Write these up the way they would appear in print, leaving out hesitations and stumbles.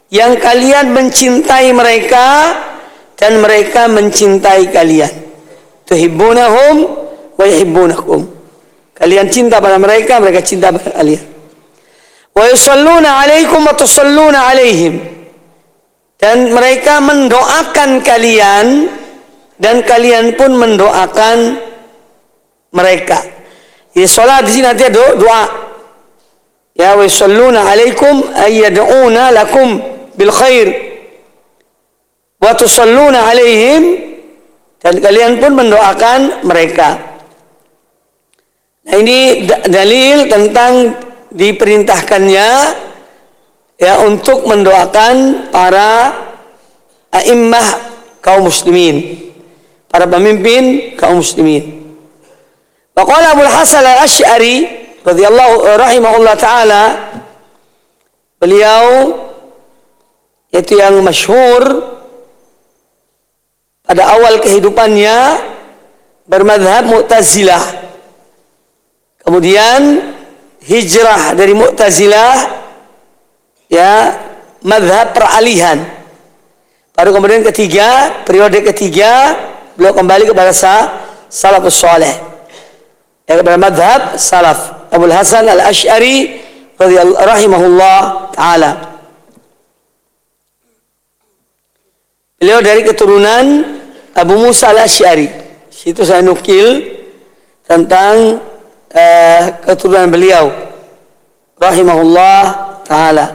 yang kalian mencintai mereka dan mereka mencintai kalian. Tuhibbunahum wa yuhibbunakum. Kalian cinta pada mereka, mereka cinta pada kalian. Wa yusalluna 'alaikum wa tusalluna 'alaihim. Dan mereka mendoakan kalian dan kalian pun mendoakan mereka. Jadi salat di sini nanti ada doa. Ya wa yusalluna 'alaikum ay yad'una lakum bil khair. Wa tusalluna 'alaihim, dan kalian pun mendoakan mereka. Nah, ini dalil tentang diperintahkannya ya untuk mendoakan para a'immah kaum muslimin, para pemimpin kaum muslimin. Wa qala Abu Hasan al-Asy'ari radhiyallahu rahimahullah taala, beliau yaitu yang masyhur pada awal kehidupannya bermadhab Mu'tazilah. Kemudian hijrah dari Mu'tazilah, ya, madhab peralihan. Baru kemudian periode ketiga, beliau kembali kepada salafus saleh, ya, kepada madhab salaf. Abu Hasan al-Asy'ari rahimahullah ta'ala. Beliau dari keturunan Abu Musa al-Asy'ari. Situ saya nukil tentang keturunan beliau rahimahullah ta'ala.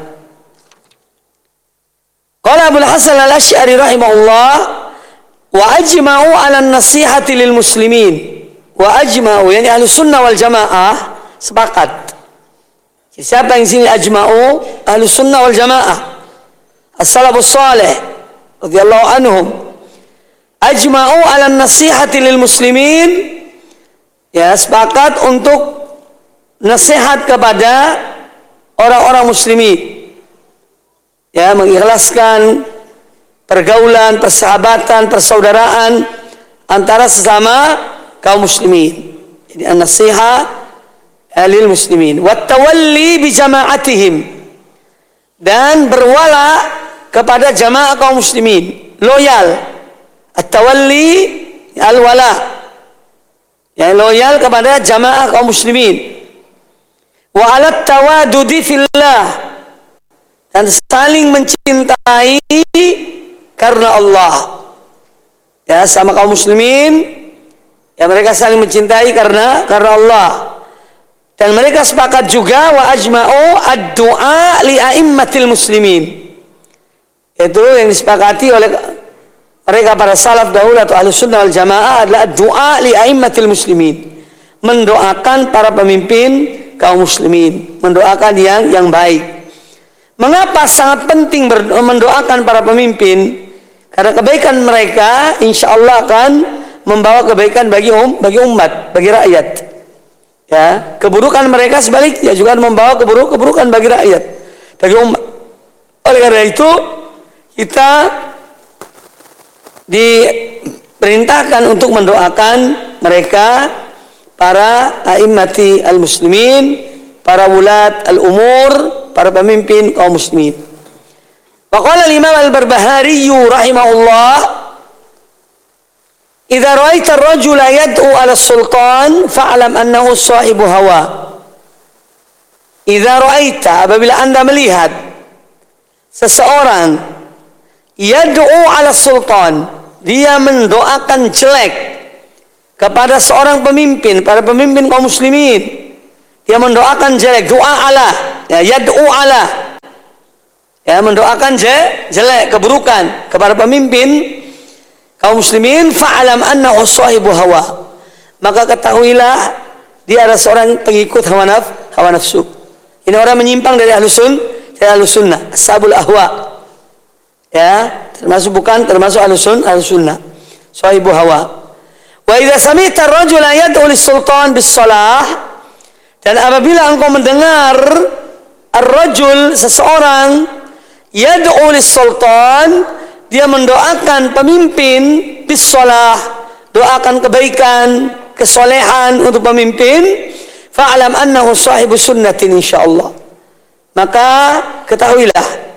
Qala Abu Hasan al-Asy'ari rahimahullah, wa ajma'u 'ala an-nasihati lil muslimin. Wa ajma'u yani ahli sunnah wal jamaah sepakat. Siapa yang sini ajma'u? Ahli sunnah wal jamaah, as-salafus salih radhiyallahu anhum. Ajma'u 'ala an-nasihati lil muslimin, ya, sepakat untuk nasihat kepada orang-orang muslimin, ya, mengikhlaskan pergaulan, persahabatan, persaudaraan antara sesama kaum muslimin. Jadi an-nasihat lil muslimin wa tawalli bi jama'atihim, dan berwala kepada jamaah kaum muslimin, loyal. At-tawalli al-wala, yang loyal kepada jamaah kaum muslimin. Wa 'alat tawadudi fillah, dan saling mencintai karena Allah. Ya, sama kaum muslimin, ya, mereka saling mencintai karena Allah. Dan mereka sepakat juga wa ajma'u ad-du'a li a'immatil muslimin. Itu yang disepakati oleh mereka para salaf dahulu atau ahli sunnah wal jamaah adalah doa li a'immatil muslimin, mendoakan para pemimpin kaum muslimin, mendoakan yang baik. Mengapa sangat penting mendoakan para pemimpin? Karena kebaikan mereka insya Allah akan membawa kebaikan bagi umat, bagi rakyat. Ya, keburukan mereka sebaliknya juga membawa keburukan bagi rakyat, bagi umat. Oleh karena itu kita diperintahkan untuk mendoakan mereka, para a'immati al-muslimin, para wulat al-umur, para pemimpin kaum muslimin. Wa qala al-Imam al-Barbahari rahimahullah, idza ra'aita ar-rajula yad'u 'ala as-sultan fa'lam annahu sahibu hawa. Idza ra'aita, apabila Anda melihat seseorang yad'u 'ala sultan, dia mendoakan jelek kepada seorang pemimpin, para pemimpin kaum muslimin. Dia mendoakan jelek, doa ala, ya, yad'u ala, ya, mendoakan jelek, keburukan kepada pemimpin kaum muslimin. Fa'alam annahu sahibu hawa, maka ketahuilah dia adalah seorang pengikut hawa nafsu. Ini orang menyimpang dari ahlus sunnah, ashabul ahwa, ya, termasuk ahlus sunnah, sahibu hawa. Wa idza sami'ta ar-rajula yad'u lis-sultan bis-shalah, dan apabila engkau mendengar ar-rajul, seseorang, yad'u lis-sultan, dia mendoakan pemimpin, bis-shalah, doakan kebaikan, kesolehan untuk pemimpin, fa'lam annahu sahibu sunnatin insyaallah, maka ketahuilah